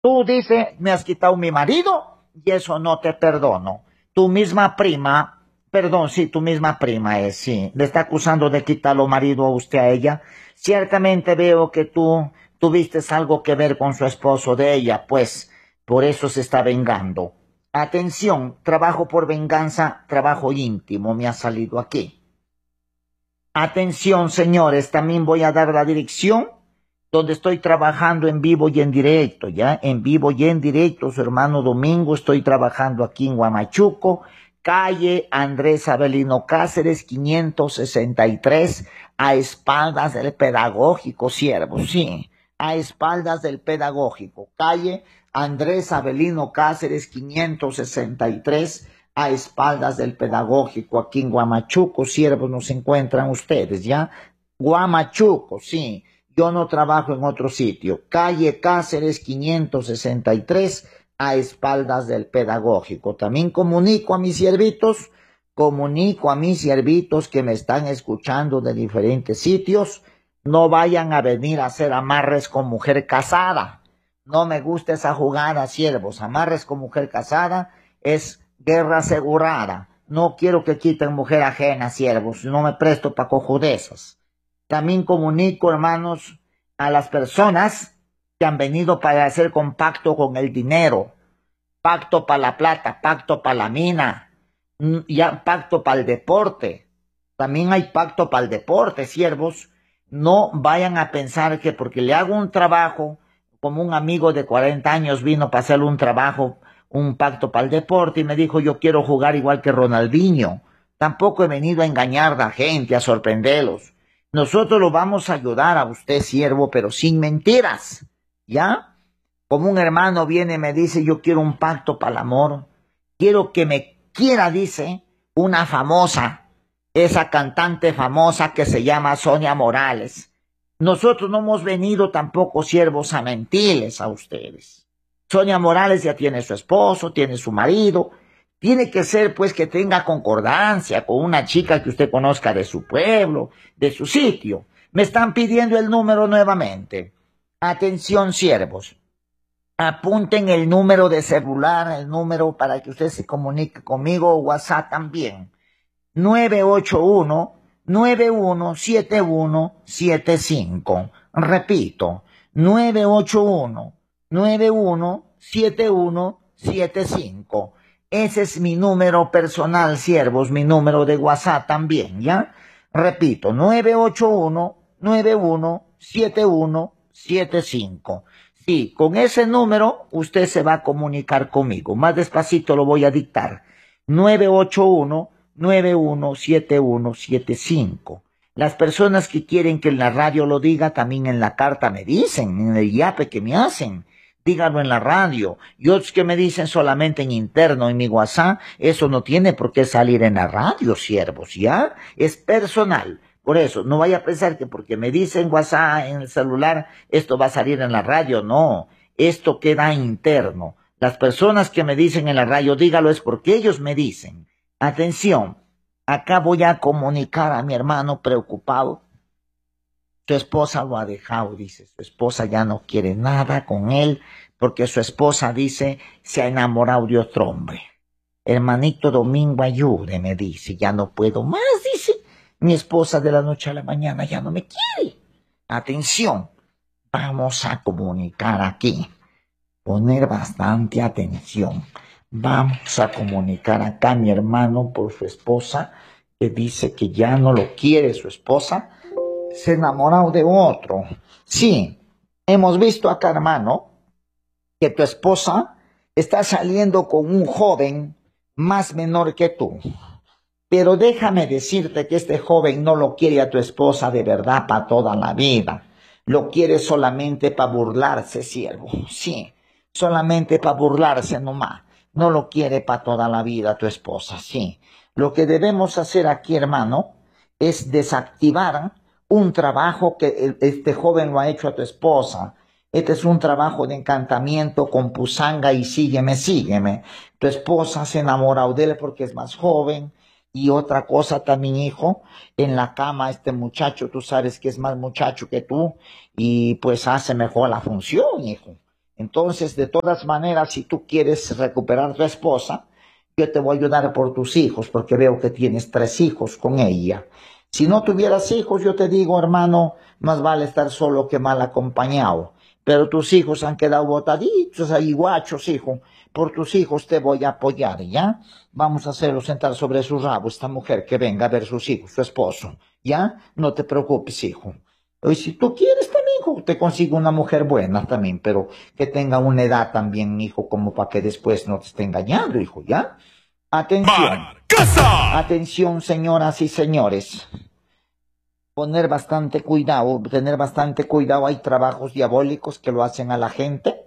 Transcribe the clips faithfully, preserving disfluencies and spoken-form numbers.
Tú dices, me has quitado mi marido y eso no te perdono. Tu misma prima, perdón, sí, tu misma prima es, sí, le está acusando de quitarlo marido a usted a ella. Ciertamente veo que tú tuviste algo que ver con su esposo de ella, pues por eso se está vengando. Atención, trabajo por venganza, trabajo íntimo, me ha salido aquí. Atención, señores, también voy a dar la dirección donde estoy trabajando en vivo y en directo, ¿ya? En vivo y en directo, su hermano Domingo, estoy trabajando aquí en Huamachuco, calle Andrés Avelino Cáceres, quinientos sesenta y tres, a espaldas del Pedagógico, siervo, sí, a espaldas del Pedagógico, calle Andrés Avelino Cáceres, quinientos sesenta y tres, a espaldas del Pedagógico, aquí en Huamachuco, siervos, nos encuentran ustedes, ¿ya? Huamachuco, sí. Yo no trabajo en otro sitio. Calle Cáceres quinientos sesenta y tres, a espaldas del Pedagógico. También comunico a mis siervitos, comunico a mis siervitos que me están escuchando de diferentes sitios, no vayan a venir a hacer amarres con mujer casada. No me gusta esa jugada, siervos. Amarres con mujer casada es guerra asegurada. No quiero que quiten mujer ajena, siervos. No me presto para cojudezas. También comunico, hermanos, a las personas que han venido para hacer compacto con el dinero, pacto para la plata, pacto para la mina, ya pacto para el deporte. También hay pacto para el deporte, siervos. No vayan a pensar que porque le hago un trabajo, como un amigo de cuarenta años vino para hacerle un trabajo, un pacto para el deporte y me dijo yo quiero jugar igual que Ronaldinho. Tampoco he venido a engañar a la gente, a sorprenderlos. Nosotros lo vamos a ayudar a usted, siervo, pero sin mentiras, ¿ya? Como un hermano viene y me dice, yo quiero un pacto para el amor, quiero que me quiera, dice, una famosa, esa cantante famosa que se llama Sonia Morales. Nosotros no hemos venido tampoco, siervos, a mentirles a ustedes. Sonia Morales ya tiene su esposo, tiene su marido. Tiene que ser, pues, que tenga concordancia con una chica que usted conozca de su pueblo, de su sitio. Me están pidiendo el número nuevamente. Atención, siervos. Apunten el número de celular, el número para que usted se comunique conmigo, WhatsApp también. nueve ocho uno, nueve uno siete uno siete cinco. Repito, nueve ocho uno, nueve uno siete uno siete cinco. Ese es mi número personal, siervos, mi número de WhatsApp también, ¿ya? Repito, nueve ocho uno, nueve uno siete uno siete cinco. Sí, con ese número usted se va a comunicar conmigo. Más despacito lo voy a dictar. nueve ocho uno, nueve uno siete uno siete cinco. Las personas que quieren que en la radio lo diga, también en la carta me dicen, en el yape que me hacen. Díganlo en la radio. Y otros que me dicen solamente en interno, en mi WhatsApp, eso no tiene por qué salir en la radio, siervos, ¿ya? Es personal. Por eso, no vaya a pensar que porque me dicen WhatsApp en el celular, esto va a salir en la radio. No, esto queda interno. Las personas que me dicen en la radio, dígalo, es porque ellos me dicen. Atención, acá voy a comunicar a mi hermano preocupado. Su esposa lo ha dejado, dice, su esposa ya no quiere nada con él, porque su esposa, dice, se ha enamorado de otro hombre. Hermanito Domingo, ayúdeme, dice, ya no puedo más, dice, mi esposa de la noche a la mañana ya no me quiere. Atención, vamos a comunicar aquí, poner bastante atención. Vamos a comunicar acá a mi hermano por su esposa, que dice que ya no lo quiere su esposa, se ha enamorado de otro. Sí, hemos visto acá, hermano, que tu esposa está saliendo con un joven más menor que tú. Pero déjame decirte que este joven no lo quiere a tu esposa de verdad para toda la vida. Lo quiere solamente para burlarse, siervo. Sí, solamente para burlarse nomás. No lo quiere para toda la vida tu esposa, sí. Lo que debemos hacer aquí, hermano, es desactivar un trabajo que este joven lo ha hecho a tu esposa. Este es un trabajo de encantamiento con pusanga y sígueme, sígueme. Tu esposa se ha enamorado de él porque es más joven. Y otra cosa también, hijo, en la cama este muchacho, tú sabes que es más muchacho que tú y pues hace mejor la función, hijo. Entonces, de todas maneras, si tú quieres recuperar tu esposa, yo te voy a ayudar por tus hijos, porque veo que tienes tres hijos con ella. Si no tuvieras hijos, yo te digo, hermano, más vale estar solo que mal acompañado. Pero tus hijos han quedado botaditos ahí, guachos, hijo. Por tus hijos te voy a apoyar, ¿ya? Vamos a hacerlo sentar sobre su rabo, esta mujer que venga a ver sus hijos, su esposo, ¿ya? No te preocupes, hijo. Y si tú quieres también, hijo, te consigo una mujer buena también, pero que tenga una edad también, hijo, como para que después no te esté engañando, hijo, ¿ya? Atención. ¡Casa! Atención, señoras y señores. Poner bastante cuidado, tener bastante cuidado. Hay trabajos diabólicos que lo hacen a la gente,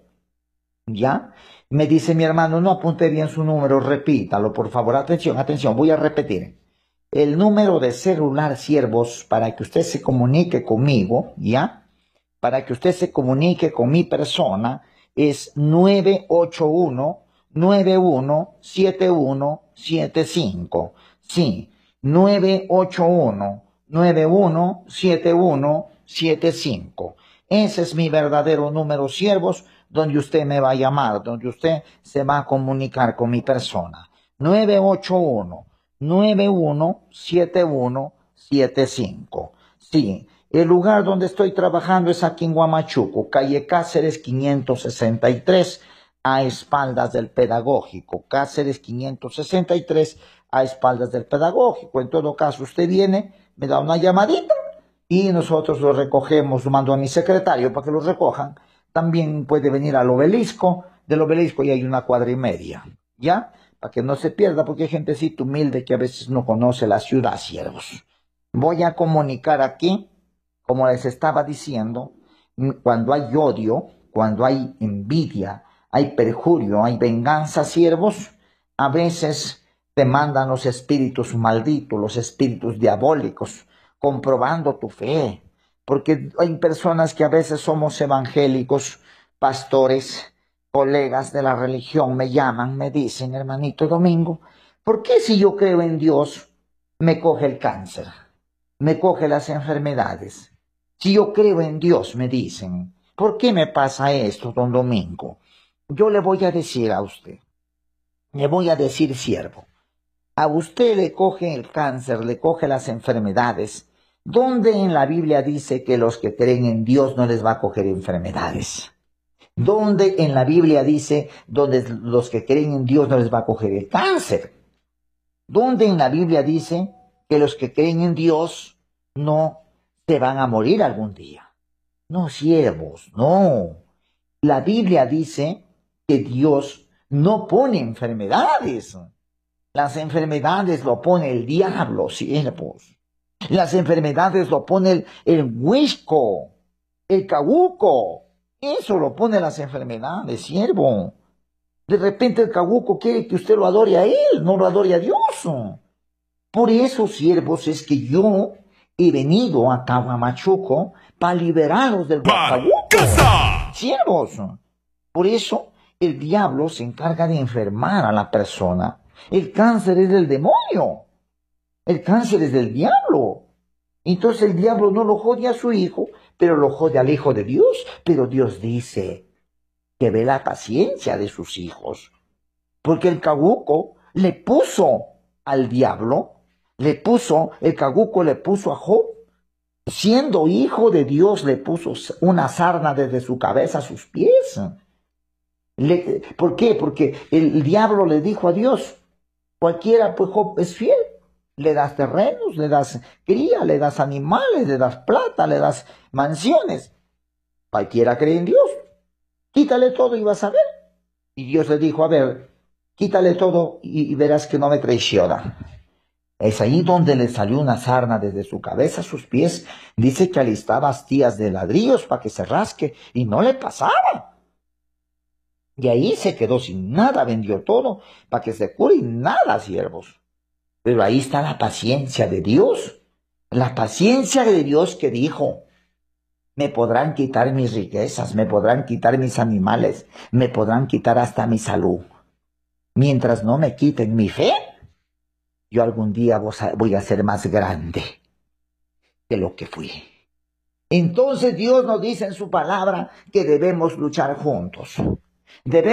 ¿ya? Me dice mi hermano, no apunte bien su número, repítalo, por favor. Atención, atención, voy a repetir. El número de celular, siervos, para que usted se comunique conmigo, ¿ya? Para que usted se comunique con mi persona, es nueve ocho uno, nueve uno siete uno siete cinco. Sí, nueve ocho uno, nueve uno siete uno siete cinco. Ese es mi verdadero número, siervos, donde usted me va a llamar, donde usted se va a comunicar con mi persona. nueve ocho uno, nueve uno siete uno siete cinco. Sí, el lugar donde estoy trabajando es aquí en Huamachuco, calle Cáceres quinientos sesenta y tres, a espaldas del Pedagógico. Cáceres quinientos sesenta y tres, a espaldas del Pedagógico. En todo caso, usted viene, me da una llamadita y nosotros lo recogemos, lo mando a mi secretario para que lo recojan. También puede venir al Obelisco, del Obelisco y hay una cuadra y media, ¿ya? Para que no se pierda, porque hay gentecita humilde que a veces no conoce la ciudad, siervos. Voy a comunicar aquí, como les estaba diciendo, cuando hay odio, cuando hay envidia, hay perjurio, hay venganza, siervos, a veces te mandan los espíritus malditos, los espíritus diabólicos, comprobando tu fe. Porque hay personas que a veces somos evangélicos, pastores, colegas de la religión, me llaman, me dicen, hermanito Domingo, ¿por qué si yo creo en Dios me coge el cáncer, me coge las enfermedades? Si yo creo en Dios, me dicen, ¿por qué me pasa esto, don Domingo? Yo le voy a decir a usted, le voy a decir, siervo, a usted le coge el cáncer, le coge las enfermedades. ¿Dónde en la Biblia dice que los que creen en Dios no les va a coger enfermedades? ¿Dónde en la Biblia dice donde los que creen en Dios no les va a coger el cáncer? ¿Dónde en la Biblia dice que los que creen en Dios no se van a morir algún día? No, siervos, no. La Biblia dice que Dios no pone enfermedades. Las enfermedades lo pone el diablo, siervos. Las enfermedades lo pone el, el huisco, el cabuco. Eso lo pone las enfermedades, siervo. De repente el cabuco quiere que usted lo adore a él, no lo adore a Dios. Por eso, siervos, es que yo he venido a Huamachuco para liberarlos del cabuco. Siervos. Por eso el diablo se encarga de enfermar a la persona. El cáncer es del demonio. El cáncer es del diablo. Entonces el diablo no lo jode a su hijo, pero lo jode al hijo de Dios. Pero Dios dice que ve la paciencia de sus hijos. Porque el cabuco le puso al diablo, le puso, el cabuco le puso a Job. Siendo hijo de Dios, le puso una sarna desde su cabeza a sus pies. Le, ¿Por qué? Porque el diablo le dijo a Dios, cualquiera, pues Job es fiel. Le das terrenos, le das cría, le das animales, le das plata, le das mansiones. Cualquiera cree en Dios. Quítale todo y vas a ver. Y Dios le dijo, a ver, quítale todo y, y verás que no me traiciona. Es ahí donde le salió una sarna desde su cabeza a sus pies. Dice que alistaba astillas de ladrillos para que se rasque y no le pasaba. Y ahí se quedó sin nada, vendió todo para que se cure y nada, siervos. Pero ahí está la paciencia de Dios. La paciencia de Dios que dijo, me podrán quitar mis riquezas, me podrán quitar mis animales, me podrán quitar hasta mi salud. Mientras no me quiten mi fe, yo algún día voy a ser más grande de lo que fui. Entonces Dios nos dice en su palabra que debemos luchar juntos. Debemos